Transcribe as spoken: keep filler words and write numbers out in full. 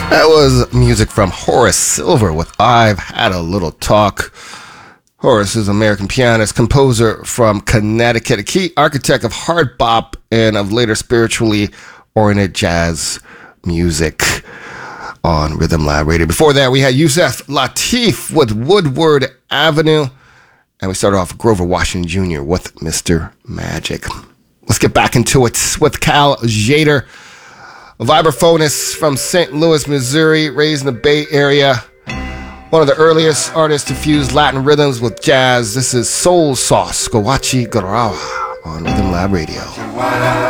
That was music from Horace Silver with I've Had a Little Talk. Horace is an American pianist, composer from Connecticut, a key architect of hard bop and of later spiritually oriented jazz music on Rhythm Lab Radio. Before that, we had Yusef Lateef with Woodward Avenue, and we started off with Grover Washington Junior with Mister Magic. Let's get back into it with Cal Tjader, a vibraphonist from Saint Louis, Missouri, raised in the Bay Area. One of the earliest artists to fuse Latin rhythms with jazz. This is Soul Sauce, Gowachi Garawa on Rhythm Lab Radio.